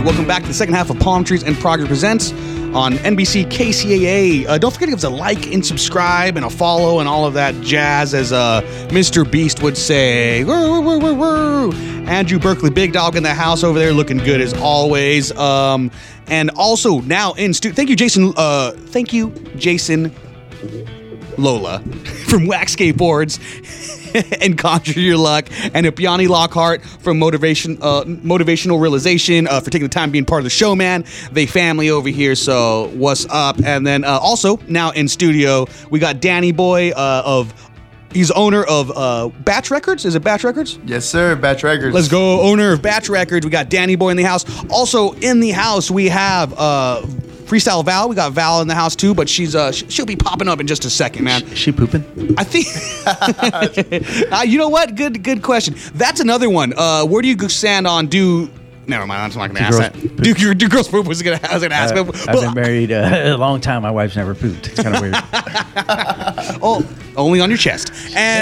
Welcome back to the second half of Palm Trees and Progress Presents on NBC KCAA. Don't forget to give us a like and subscribe and a follow and all of that jazz, as Mr. Beast would say. Woo, woo, woo, woo. Andrew Berkeley, big dog in the house over there, looking good as always. And also now in studio. Thank you, Jason. Lola from Wax Skateboards and Conjure Your Luck, and Ipiani Lockhart from Motivational Realization for taking the time being part of the show, man. They family over here, so what's up? And then also now in studio we got Danny Boy he's owner of Batch Records. Is it Batch Records? Yes, sir. Batch Records. Let's go. Owner of Batch Records. We got Danny Boy in the house. Also in the house we have Freestyle Val. We got Val in the house too, but she'll be popping up in just a second, man. She pooping? I think. You know what? Good question. That's another one. Where do you stand on Never mind. I'm not going to ask that. Do girls poop? Was going to ask. I've been married a long time. My wife's never pooped. It's kind of weird. Oh, only on your chest. And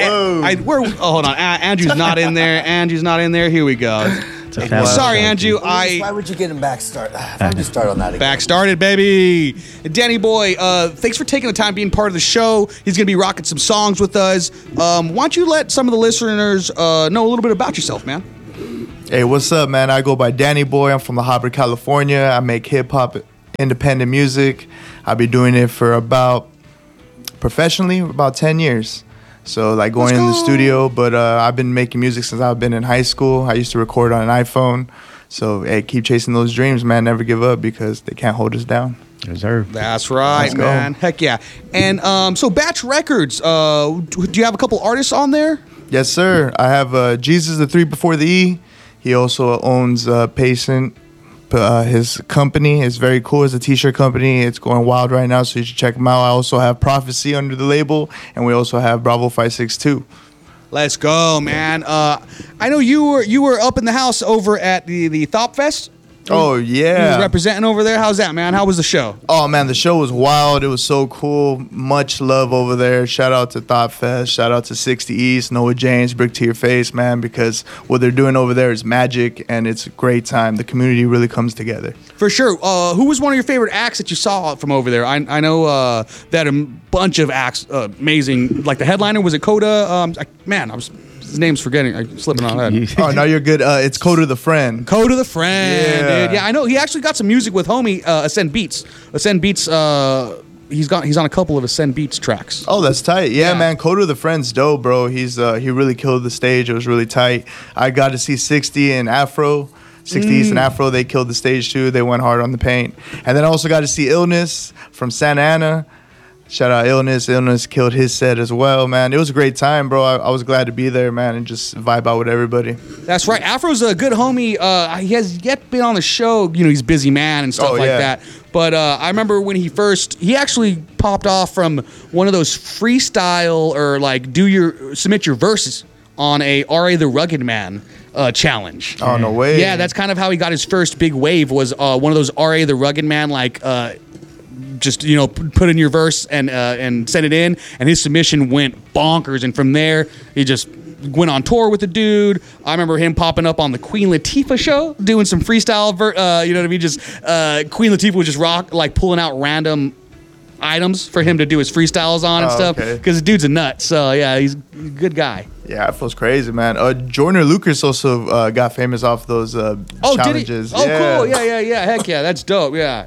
hold on. Andrew's not in there. Here we go. Sorry, Andrew. Why would you get him back started? Why would you start on that again? Back started, baby. Danny Boy, thanks for taking the time being part of the show. He's going to be rocking some songs with us. Why don't you let some of the listeners know a little bit about yourself, man? Hey, what's up, man? I go by Danny Boy. I'm from La Habra, California. I make hip-hop independent music. I've been doing it for professionally, about 10 years. So, like, going in the studio, but I've been making music since I've been in high school. I used to record on an iPhone. So, hey, keep chasing those dreams, man. Never give up, because they can't hold us down. Reserve. That's right, man. Heck yeah. And so, Batch Records, do you have a couple artists on there? Yes, sir. I have Jesus, the 3 before the E. He also owns Payson. His company is very cool. It's a t-shirt company. It's going wild right now, so you should check him out. I also have Prophecy under the label, and we also have Bravo 562. Let's go, man. I know you were up in the house over at the Thop Fest. Oh, yeah. You were representing over there. How's that, man? How was the show? Oh, man, the show was wild. It was so cool. Much love over there. Shout out to Thought Fest. Shout out to 60 East, Noah James, Brick to Your Face, man, because what they're doing over there is magic, and it's a great time. The community really comes together. For sure. Who was one of your favorite acts that you saw from over there? I know that a bunch of acts, amazing. Like the headliner, was it Coda? His name's slipping on my head. Oh, no, you're good. It's Coda the Friend. Coda the Friend, dude. Yeah, I know. He actually got some music with homie Ascend Beats. Ascend Beats, he's on a couple of Ascend Beats tracks. Oh, that's tight. Yeah, man. Coda the Friend's dope, bro. He really killed the stage. It was really tight. I got to see 60 and Afro. 60 East and Afro, they killed the stage too. They went hard on the paint. And then I also got to see Illness from Santa Ana. Shout out Illness. Illness killed his set as well, man. It was a great time, bro. I was glad to be there, man, and just vibe out with everybody. That's right. Afro's a good homie. He has yet been on the show. You know, he's a busy man and stuff like that. But I remember when he actually popped off from one of those freestyle or like submit your verses on a R.A. the Rugged Man challenge. Oh, no way. Yeah, that's kind of how he got his first big wave, was one of those R.A. the Rugged Man, like, just, put in your verse and send it in, and his submission went bonkers. And from there, he just went on tour with the dude. I remember him popping up on the Queen Latifah show, doing some freestyle, you know what I mean? Just Queen Latifah would just rock, like pulling out random items for him to do his freestyles on and stuff, because the dude's a nut. So yeah, he's a good guy. Yeah, that feels crazy, man. Jordan Lucas also got famous off those challenges. Did he? Oh, cool. Yeah. Heck yeah, that's dope. Yeah.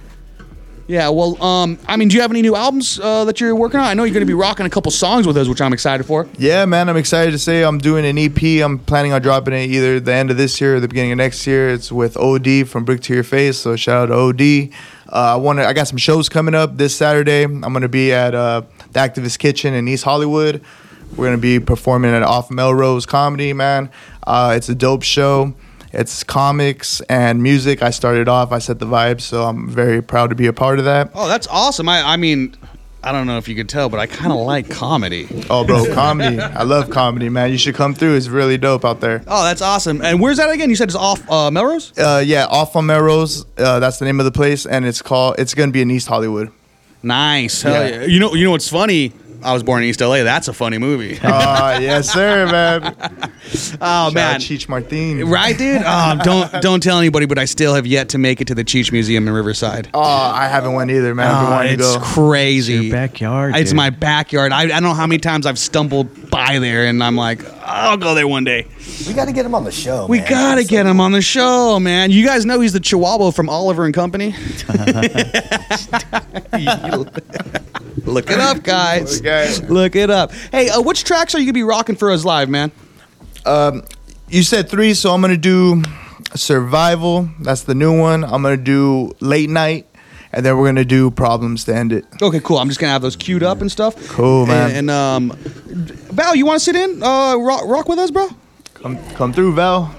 Yeah, well, do you have any new albums that you're working on? I know you're going to be rocking a couple songs with us, which I'm excited for. Yeah, man, I'm excited to say I'm doing an EP. I'm planning on dropping it either the end of this year or the beginning of next year. It's with OD from Brick to Your Face, so shout out to OD. I got some shows coming up this Saturday. I'm going to be at the Activist Kitchen in East Hollywood. We're going to be performing at Off Melrose Comedy, man. It's a dope show. It's comics and music. I started off. I set the vibe, so I'm very proud to be a part of that. Oh, that's awesome. I don't know if you could tell, but I kind of like comedy. Oh, bro, comedy. I love comedy, man. You should come through. It's really dope out there. Oh, that's awesome. And where's that again? You said it's off Melrose? Yeah, Off on Melrose. That's the name of the place, and it's going to be in East Hollywood. Nice. Hell yeah. You know what's funny? I Was Born in East LA. That's a funny movie. Yes, sir, man. Oh man, Cheech Martin. right, dude? Don't tell anybody, but I still have yet to make it to the Cheech Museum in Riverside. Oh, I haven't went either, man. I've been wanting to It's go. crazy. It's your backyard, It's dude. my backyard. I don't know how many times I've stumbled by there, and I'm like, I'll go there one day. We got to get him on the show. We man. gotta get him on the show, man. You guys know he's the Chihuahua from Oliver and Company. Look it up, guys. Okay. Look it up. Hey, which tracks are you gonna be rocking for us live, man? You said 3, so I'm gonna do Survival. That's the new one. I'm gonna do Late Night, and then we're gonna do Problems to end it. Okay, cool. I'm just gonna have those queued up and stuff. Cool, man. And Val, you want to sit in, rock with us, bro? Come through, Val.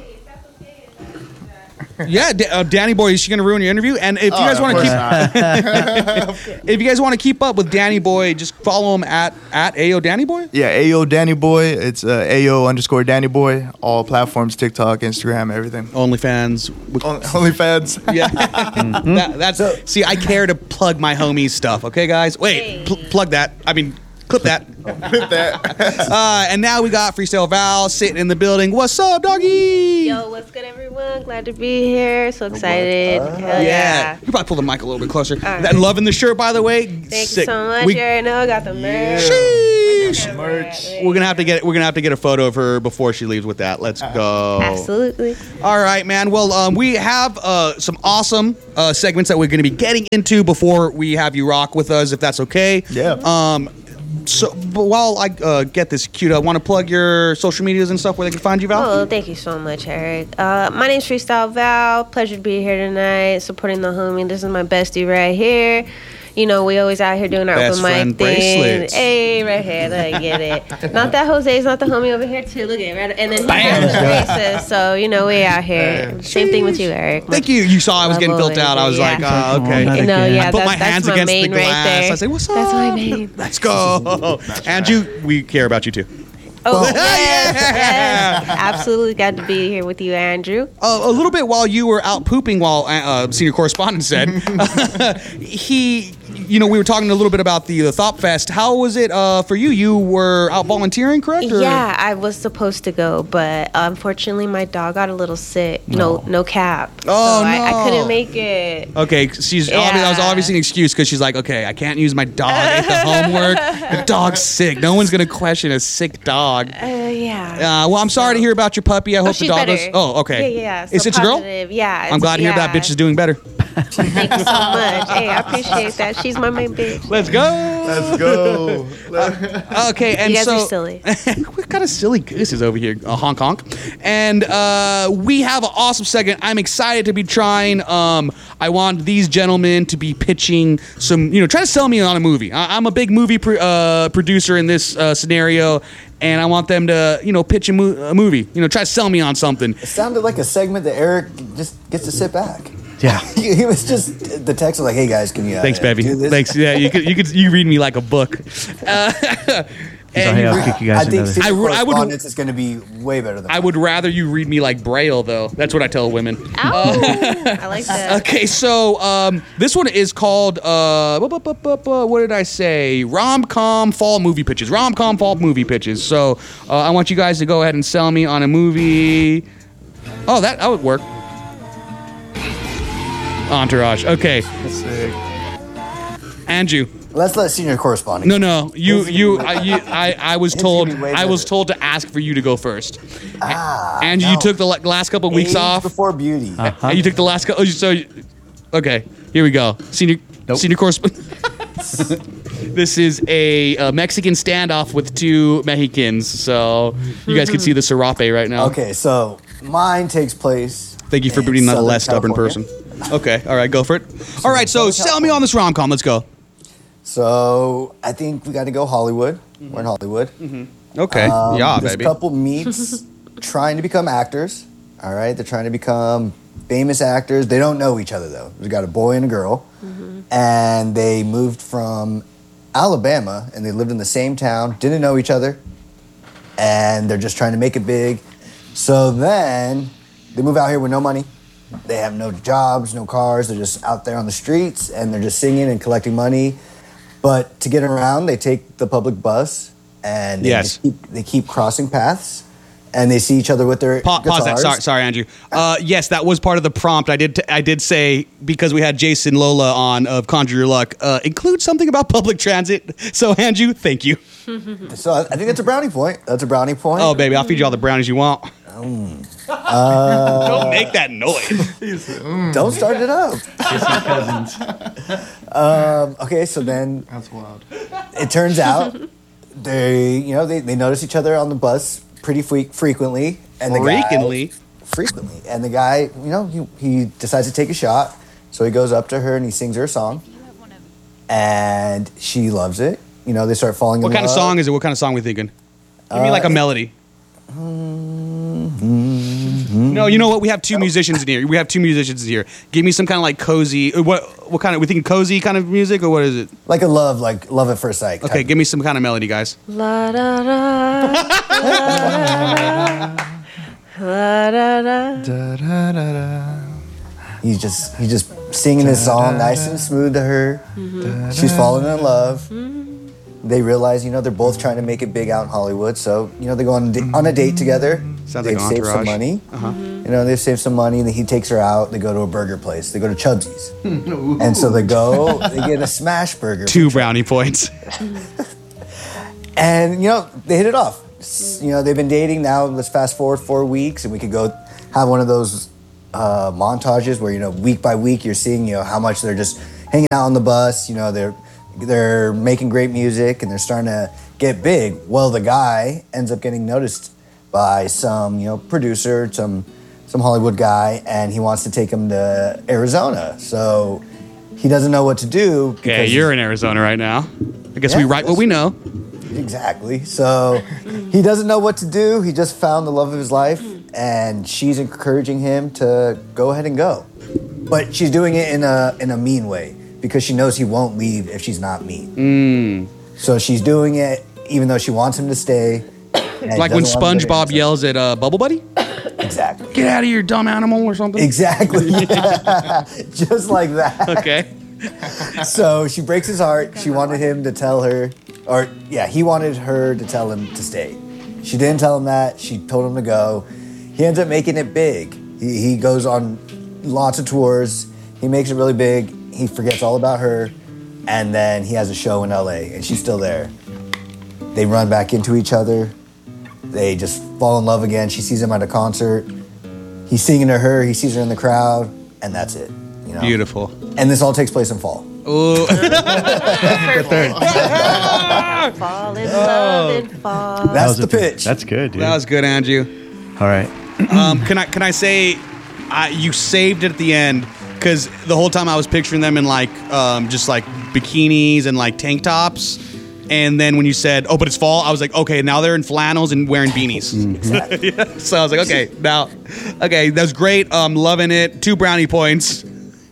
Yeah, Danny Boy, is she gonna ruin your interview? And if you guys want to keep, if you guys want to keep up with Danny Boy, just follow him at AO Danny Boy. Yeah, Ayo Danny Boy. It's AO _ Danny Boy. All platforms, TikTok, Instagram, everything. OnlyFans. OnlyFans. Yeah, that's. See, I care to plug my homies' stuff. Okay, guys. Wait, plug that. I mean, clip that. And now we got Freestyle Val sitting in the building. What's up, doggy? Yo, what's good, everyone? Glad to be here. So excited. Hell yeah. You probably pull the mic a little bit closer. right. And loving the shirt, by the way. Thank Sick. you so much. We- You already know I got the merch. Sheesh. Merch. We're gonna have to get a photo of her before she leaves with that. Let's go. Absolutely. All right, man. Well, we have some awesome segments that we're going to be getting into before we have you rock with us, if that's okay. Yeah. So, but while I get this queued up, want to plug your social medias and stuff where they can find you, Val? Oh, thank you so much, Eric. My name's Freestyle Val. Pleasure to be here tonight, supporting the homie. This is my bestie right here. You know, we always out here doing our Best open friend mic thing. bracelets. Hey, right here, look, get it. Not that Jose's not the homie over here too. Look at it, right? And then he has the braces. So you know, we out here. Same thing with you, Eric. Thank you. You saw I was getting built out. I was like, Yeah. okay. Not You know, again. yeah, I put my that's hands my against the main right glass. there. I say, what's up? That's my main. Let's go. Andrew, we care about you too. Oh, Yeah. yes, absolutely. Got to be here with you, Andrew. A little bit while you were out pooping, while senior correspondent said, we were talking a little bit about the Thought Fest. How was it for you? You were out volunteering, correct? Or? Yeah, I was supposed to go, but unfortunately, my dog got a little sick. No cap. Oh, so I no. couldn't make it. Okay, that was Yeah. obviously an excuse because she's like, okay, I can't use my dog at the homework. The dog's sick. No one's gonna question a sick dog. Yeah. Well, I'm sorry to hear about your puppy. I hope the she's dog better. goes. Oh, okay. Yeah. It's a girl. positive. Yeah. I'm glad to hear that bitch is doing better. Thank you so much. Hey, I appreciate that. She's my main bitch. Let's go. Let's go. Okay, and You guys so are silly. we've got a silly gooses over here, honk honk, and we have an awesome segment. I'm excited to be trying. I want these gentlemen to be pitching some, try to sell me on a movie. I'm a big movie producer in this scenario, and I want them to, pitch a movie. Try to sell me on something. It sounded like a segment that Eric just gets to sit back. Yeah. He was just the text was like, "Hey guys, can you?" Thanks, baby. do this?" Thanks. Yeah, you read me like a book. He's like, hey, I'll kick you I guys think another. senior I would- correspondence is going to be way better than I would rather you read me like Braille, though. That's what I tell women. Ow. I like that. Okay, so this one is called what did I say? Rom-com fall movie pitches. Rom-com fall movie pitches. So I want you guys to go ahead and sell me on a movie. Oh, that would work. Entourage. Okay, Sick. Andrew. Let's let senior correspondent. No. I was It's told. gonna be way I was better. told to ask for you to go first. Andrew, no. you took the last couple of weeks Age off. before beauty. You took the last couple. Okay, here we go. Senior correspondent. This is a Mexican standoff with two Mexicans, so you guys can see the serape right now. Okay, so mine takes place. Thank you for in being a Southern less stubborn California. person. Okay, all right, go for it. All right, so sell me on this rom-com. Let's go. So I think we got to go Hollywood. We're in Hollywood. Okay, yeah, This baby. couple meets trying to become actors. All right, they're trying to become famous actors. They don't know each other though. We got a boy and a girl, and they moved from Alabama, and they lived in the same town. Didn't know each other, and they're just trying to make it big. So then they move out here with no money. They have no jobs, no cars. They're just out there on the streets, and they're just singing and collecting money. But to get around, they take the public bus, and they, Yes. they keep crossing paths, and they see each other with their Pause that. guitars. Sorry, Andrew. Yes, that was part of the prompt. I did say, because we had Jason Lola on of Conjure Your Luck, include something about public transit. So, Andrew, thank you. So I think that's a brownie point. That's a brownie point. Oh, baby, I'll feed you all the brownies you want. Don't make that noise. Don't start it up. Cousins. Okay, so then That's wild. it turns out they notice each other on the bus pretty frequently, and Frequently? and the guy, he decides to take a shot, so he goes up to her and he sings her a song, and she loves it. They start falling What in kind of love. song is it? What kind of song are we thinking? Give me like a melody. No, you know what? We have two musicians in here. Give me some kind of like cozy. What kind of? We thinking cozy kind of music, or what is it? Like love at first sight. Okay, give me some kind of melody, guys. La da da, la da da. Da, da, da, da. He's just singing his song nice and smooth to her. She's falling in love. They realize, they're both trying to make it big out in Hollywood. So, they go on a date together. Sounds They've like saved some Entourage. money. They've saved some money. And he takes her out. They go to a burger place. They go to Chubsy's. And so they get a smash burger. 2 brownie points. And, they hit it off. They've been dating now. Let's fast forward 4 weeks. And we could go have one of those montages where, week by week, you're seeing, how much they're just hanging out on the bus. They're making great music and they're starting to get big. Well, the guy ends up getting noticed by some, producer, some Hollywood guy, and he wants to take him to Arizona. So he doesn't know what to do. Okay, because you're in Arizona right now. I guess we Yeah, write what we know. Exactly. So he doesn't know what to do. He just found the love of his life, and she's encouraging him to go ahead and go. But she's doing it in a mean way because she knows he won't leave if she's not mean. So she's doing it even though she wants him to stay. and Like when doesn't want him to SpongeBob hit yells at Bubble Buddy. himself. Exactly. Get out of here, dumb animal, or something. Exactly. Just like that. Okay. So she breaks his heart. She wanted him to tell her, he wanted her to tell him to stay. She didn't tell him that. She told him to go. He ends up making it big. He goes on lots of tours. He makes it really big. He forgets all about her. And then he has a show in LA, and she's still there. They run back into each other. They just fall in love again. She sees him at a concert. He's singing to her. He sees her in the crowd, and that's it. Beautiful. And this all takes place in fall. Ooh. Fall in love and fall. That's the pitch. That's good, dude. That was good, Andrew. All right. Can I say you saved it at the end because the whole time I was picturing them in like just like bikinis and like tank tops, and then when you said, "Oh, but it's fall," I was like, "Okay, now they're in flannels and wearing beanies." Exactly. So I was like, "Okay, that was great. Loving it. 2 brownie points."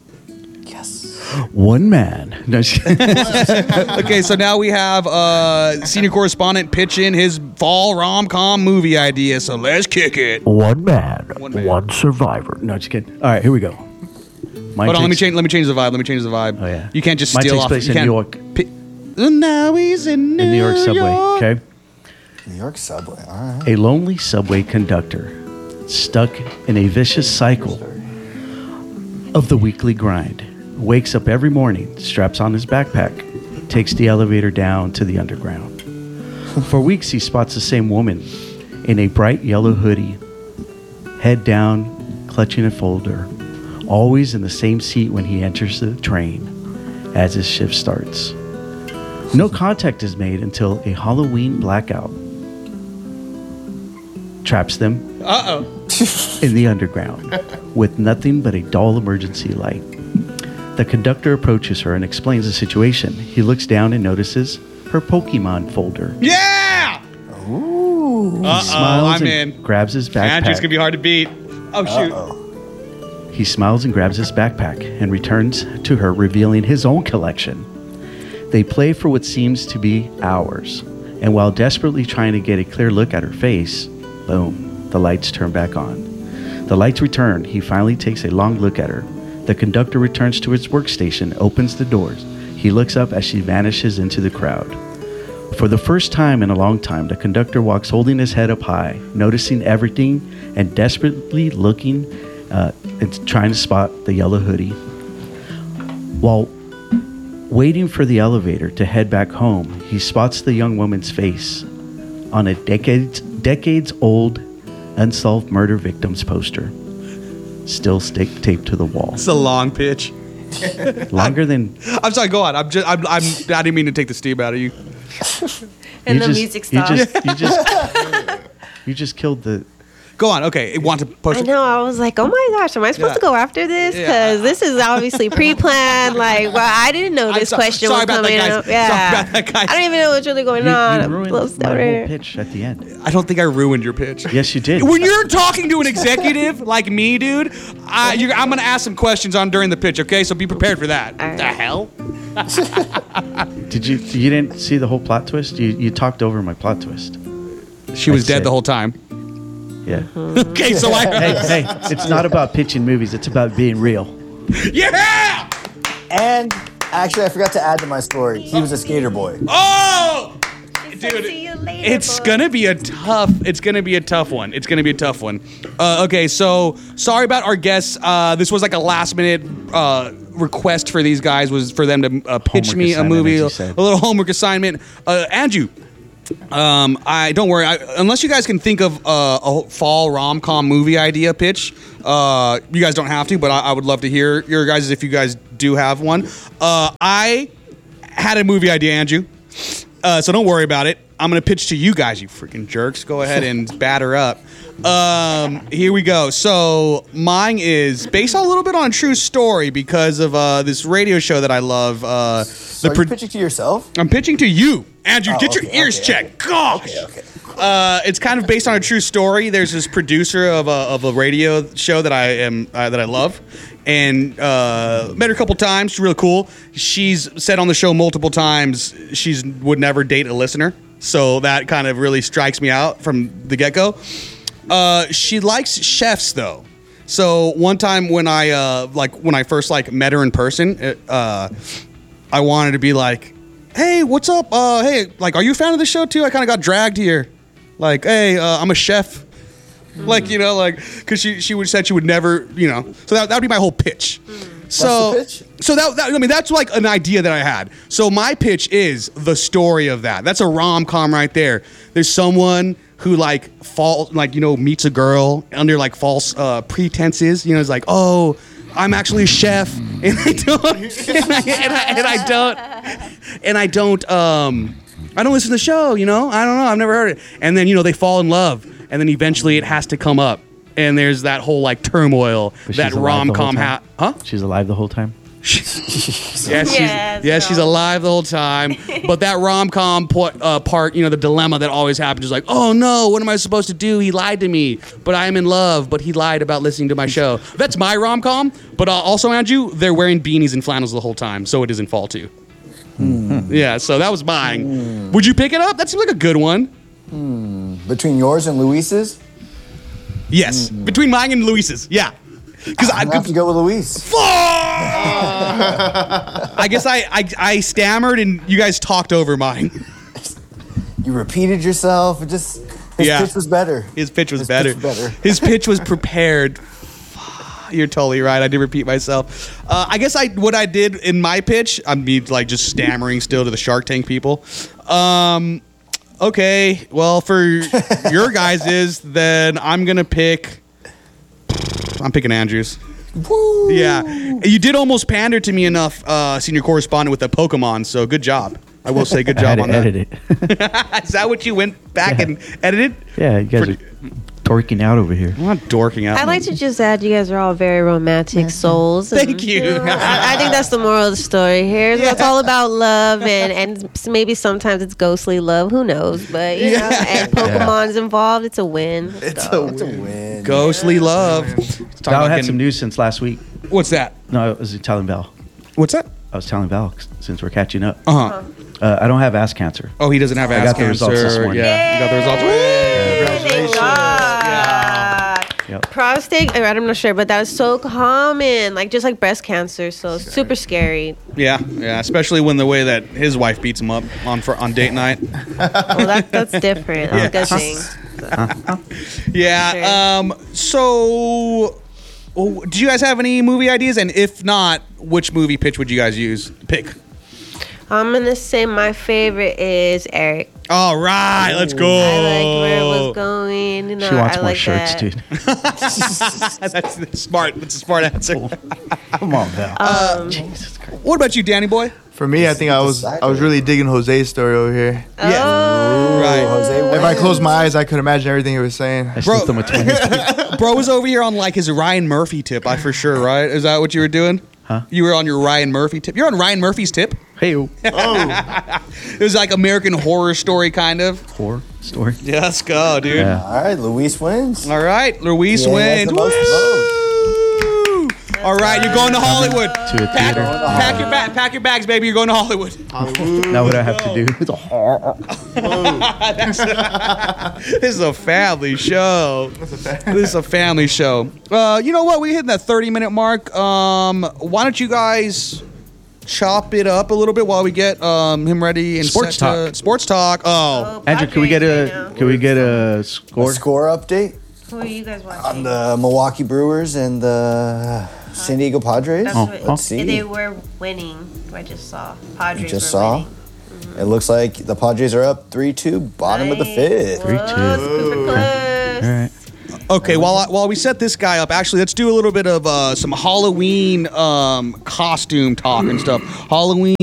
One man. No, she- Okay, so now we have senior correspondent pitching his fall rom-com movie idea. So let's kick it. one man, One man. one survivor. No, just kidding. All right, here we go. Mine Hold on, let me takes- change the vibe. Oh, yeah. You can't just Mine steal takes off. place you in can't New York. Now he's in In New York subway. Okay. New York subway. All right. A lonely subway conductor, stuck in a vicious cycle of the weekly grind, wakes up every morning, straps on his backpack, takes the elevator down to the underground. For weeks, he spots the same woman in a bright yellow hoodie, head down, clutching a folder, always in the same seat when he enters the train as his shift starts. No contact is made until a Halloween blackout traps them in the underground with nothing but a dull emergency light. The conductor approaches her and explains the situation. He looks down and notices her Pokemon folder. Yeah! Ooh. Uh-oh, Smiles I'm and in. grabs his Andrew's backpack. gonna be hard to beat. Oh shoot. He smiles and grabs his backpack and returns to her, revealing his own collection. They play for what seems to be hours, and while desperately trying to get a clear look at her face, boom, the lights turn back on. The lights return. He finally takes a long look at her. The conductor returns to his workstation, opens the doors. He looks up as she vanishes into the crowd. For the first time in a long time, the conductor walks holding his head up high, noticing everything and desperately looking and trying to spot the yellow hoodie. While waiting for the elevator to head back home, he spots the young woman's face on a decades-old unsolved murder victims poster, still taped to the wall. It's a long pitch. Longer than I'm sorry. Go on. I didn't mean to take the steam out of you. And you the music stopped. You just killed the. Go on. Okay. Want to push? I know. I was like, oh my gosh, am I supposed to go after this? Because this is obviously pre-planned. Like, well, I didn't know this question was coming up. Yeah. Sorry about that, guys. I don't even know what's really going on. You I'm ruined close my down whole right pitch at the end. I don't think I ruined your pitch. Yes, you did. When you're talking to an executive like me, dude, I'm gonna ask some questions on during the pitch. Okay, so be prepared for that. All right. The hell? Did you? You didn't see the whole plot twist? You talked over my plot twist. She was I dead said- the whole time. Yeah. Okay, so I. Hey, it's not about pitching movies. It's about being real. Yeah! And actually, I forgot to add to my story. He was a skater boy. Oh! Dude, See you later, it's boy. gonna be a tough one. Okay, so sorry about our guests. This was like a last minute request for these guys, was for them to pitch Homework me a assignment, movie, as you a said. little homework assignment. Andrew, I don't worry. Unless you guys can think of a fall rom-com movie idea pitch, you guys don't have to. But I would love to hear your guys if you guys do have one. I had a movie idea, Andrew. So don't worry about it. I'm gonna pitch to you guys, you freaking jerks. Go ahead and batter up. Here we go. So mine is based a little bit on a true story because of this radio show that I love. So are you pitching to yourself? I'm pitching to you, Andrew. Oh, get your okay, ears okay, checked. Gosh. Okay. It's kind of based on a true story. There's this producer of a radio show that I love, and met her a couple times. She's really cool. She's said on the show multiple times she would never date a listener, so that kind of really strikes me out from the get-go. She likes chefs though. So one time when I first met her in person, I wanted to be like, hey, what's up? Hey, are you a fan of the show too? I kind of got dragged here. Like, hey, I'm a chef. Because she said she would never, So that would be my whole pitch. So, What's the pitch? so that's like an idea that I had. So my pitch is the story of that. That's a rom-com right there. There's someone who meets a girl under false pretenses. Is like, oh, I'm actually a chef, and I don't listen to the show. I don't know. I've never heard it. And then they fall in love, and then eventually it has to come up, and there's that whole turmoil But that she's alive the whole rom-com time? Huh? She's alive the whole time. She's alive the whole time. But that rom-com part, the dilemma that always happens is like, oh no, what am I supposed to do? He lied to me, but I am in love, but he lied about listening to my show. That's my rom-com. But also, Andrew, they're wearing beanies and flannels the whole time, so it is in fall too. Yeah, so that was mine. Would you pick it up? That seems like a good one. Between yours and Luis's, Yes, between mine and Luis's. Yeah. Because I have to go with Luis. I guess I stammered and you guys talked over mine. You repeated yourself. His pitch was better. His pitch was better. His pitch was prepared. You're totally right. I did repeat myself. I guess what I did in my pitch, I'm just stammering still to the Shark Tank people. Okay, well, for your guys' then I'm gonna pick. I'm picking Andrews. Woo! Yeah, you did almost pander to me enough, senior correspondent with the Pokemon. So good job. I will say good I had job to on edit that. it. Is that what you went back and edited? Yeah, you guys are dorking out over here. I'm not dorking out. I'd like to just add, you guys are all very romantic souls. Thank you. I think that's the moral of the story here. It's all about love, and maybe sometimes it's ghostly love. Who knows? But and Pokemon's involved. It's a win. It's a win. Ghostly love. Val had some news since last week. What's that? No, I was telling Val. What's that? I was telling Val since we're catching up. Uh-huh. I don't have ass cancer. Oh, he doesn't have ass got the cancer. results this morning. Yeah, you got the results. Thank God. Yep. prostate, I'm not sure, but that is so common, like just like breast cancer, so super scary. Yeah, especially when the way that his wife beats him up on date night. Well, that's different. That's a good thing. Yeah. So, do you guys have any movie ideas? And if not, which movie pitch would you guys pick? I'm gonna say my favorite is Eric. All right, let's go. I like where it was going. You know, She wants I more like shirts, that. dude. That's smart. That's a smart answer. Come on, Val. Jesus Christ. What about you, Danny boy? For me, I think I was really digging Jose's story over here. Oh. Right. Jose If I closed my eyes, I could imagine everything he was saying. I slipped him a 20. Bro was over here on like his Ryan Murphy tip, for sure, right? Is that what you were doing? Huh? You were on your Ryan Murphy tip. You're on Ryan Murphy's tip? Hey, It was like American Horror Story, kind of. horror story. Yeah, let's go, dude. Yeah. All right, Luis wins. All right, Luis Yeah, wins. that's the most votes. Woo! All right, you're going to Hollywood. To a theater. Pack your bags, baby. You're going to Hollywood. Now what I have to do? This is a family show. This is a family show. You know what? We hit that 30-minute mark. Why don't you guys chop it up a little bit while we get him ready and Sports set to- talk. Sports talk. Oh, Andrew, can we get a score? Score update Who are you guys watching? on the Milwaukee Brewers and the San Diego Padres. That's Oh, what- oh. See. They were winning. I just saw. Padres You just were saw? winning. It looks like the Padres are up 3-2, bottom of the Nice. fifth. 3-2. Whoa, super close. All right. okay. While we set this guy up, actually, let's do a little bit of some Halloween costume talk and stuff. Halloween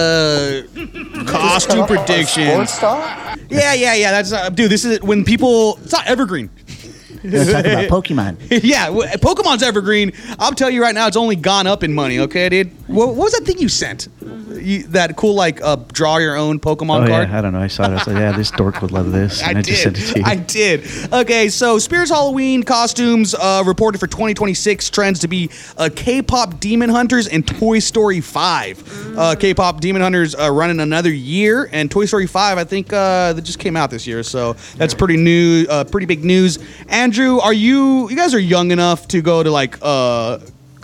costume predictions. Sports talk? Yeah. That's dude. This is when people. It's not evergreen. We're gonna talk about Pokemon. Yeah, Pokemon's evergreen. I'll tell you right now, it's only gone up in money. Okay, dude. What was that thing you sent? That cool draw your own Pokemon Oh card. yeah, I don't know. I saw it. I was like, yeah, this dork would love this, and I just sent it to you. I did. Okay, so Spears Halloween costumes reported for 2026 trends to be K-pop Demon Hunters and Toy Story 5. K-pop Demon Hunters running another year, and Toy Story 5, I think that just came out this year, so that's pretty new, pretty big news. Andrew, you guys are young enough to go to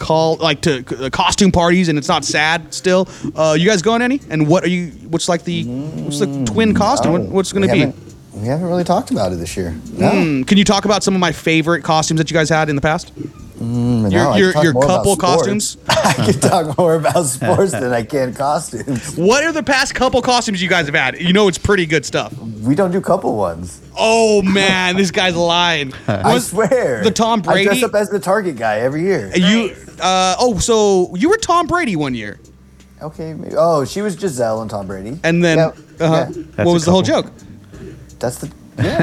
to costume parties and it's not sad still. You guys going any? And what's the twin costume? What's going to be? We haven't really talked about it this year. No. Can you talk about some of my favorite costumes that you guys had in the past? No, I your can talk more about couple sports. costumes? I can talk more about sports than I can costumes. What are the past couple costumes you guys have had? You know it's pretty good stuff. We don't do couple ones. Oh man, this guy's lying. I swear. the Tom Brady? I dress up as the Target guy every year. So you were Tom Brady one year, Okay. Maybe. Oh, she was Giselle and Tom Brady. and then Yeah, yeah. what was a the whole couple. joke? That's the.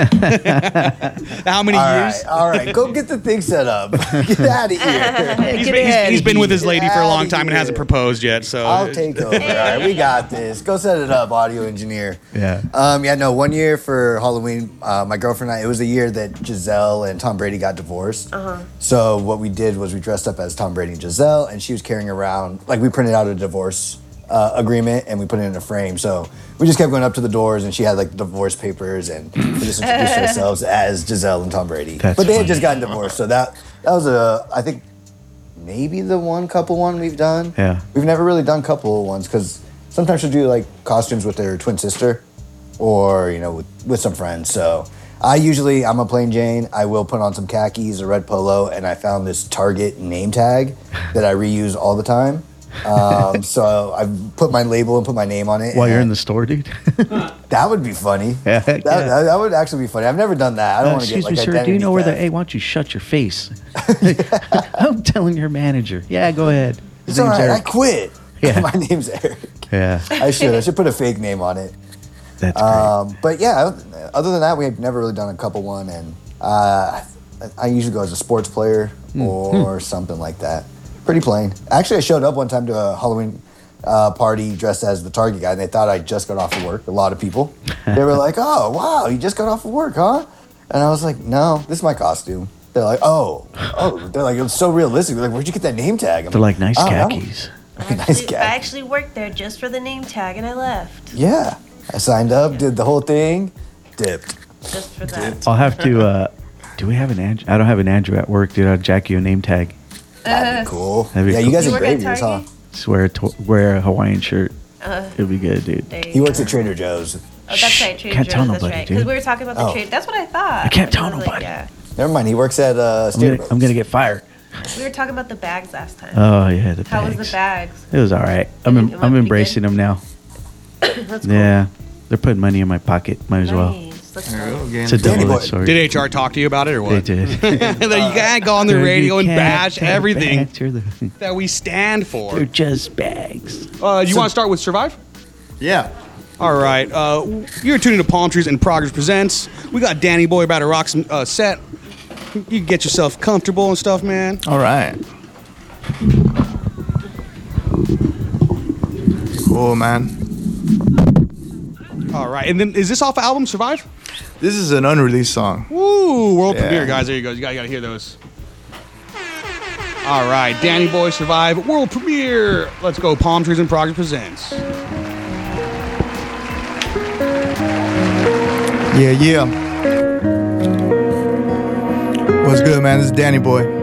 How many years? All right. Go get the thing set up. Get out of here. He's been with his lady for a long Outta time and hasn't here. proposed yet. So I'll take over. All right, we got this. Go set it up, audio engineer. Yeah. No, 1 year for Halloween, my girlfriend and I, it was the year that Giselle and Tom Brady got divorced. So what we did was we dressed up as Tom Brady and Giselle, and she was carrying around, we printed out a divorce agreement and we put it in a frame. So we just kept going up to the doors, and she had divorce papers, and we just introduced ourselves as Giselle and Tom Brady. That's but they had funny. just gotten divorced, so that was I think maybe the one couple one we've done. Yeah. We've never really done couple ones because sometimes she'll do costumes with their twin sister, or with some friends. So I'm a plain Jane. I will put on some khakis, a red polo, and I found this Target name tag that I reuse all the time. So I put my label and put my name on it. While you're in and the store, dude. that would be funny. Yeah, That would actually be funny. I've never done that. I don't want to get Excuse me, sir. Do you know where the? Hey, why don't you shut your face? I'm telling your manager. Yeah, go ahead. It's His all name's right. I Eric. quit. Yeah. My name's Eric. Yeah, I should put a fake name on it. that's great. But yeah, other than that, we've never really done a couple one, and I usually go as a sports player or something like that. Pretty plain. Actually, I showed up one time to a Halloween party dressed as the Target guy, and they thought I just got off of work. A lot of people. They were like, "Oh, wow, you just got off of work, huh?" And I was like, "No, this is my costume." They're like, "Oh." They're like, "It was so realistic." They're like, "Where'd you get that name tag?" I'm They're like nice "Oh, no." khakis. Nice I khaki. actually worked there just for the name tag, and I left Yeah, I signed up, did the whole thing, dipped. just for that. I'll have to Do we have an Andrew? I don't have an Andrew at work, dude. I'll jack you a name tag. That'd be cool. That'd be Yeah, cool. you guys You are work at graviers, huh? Target? Swear, wear a Hawaiian shirt. It'll be good, dude. There you He works go. at Trader Joe's. Oh, that's right. Trader Can't Joe's. tell That's nobody, right. Because dude. we were talking about the Oh. trade. That's what I thought. I can't tell was like, nobody. yeah. Never mind. He works at I'm gonna get fired. We were talking about the bags last time. Oh yeah, the How bags. was the bags? It was all right. You think it went I'm pretty embracing good? them now. That's cool. Yeah, they're putting money in my pocket. Might as well. Nice. Let's There you go. go, again. It's a Danny double-edged boy. sword. Did HR talk to you about it or They what? did. That you can't go on the radio and You bash can't everything banter the- that we stand for. They're just bags. You want to start with Survive? Yeah. All right. You're tuning to Palm Trees and Progress Presents. We got Danny Boy about to rock some set. You can get yourself comfortable and stuff, man. All right. Cool, man. All right. And then is this off the album Survive? This is an unreleased song. Woo! World Yeah. premiere, guys. There you go. You gotta hear those. All right. Danny Boy Survive world premiere. Let's go. Palm Trees and Progress Presents. Yeah, yeah. What's good, man? This is Danny Boy.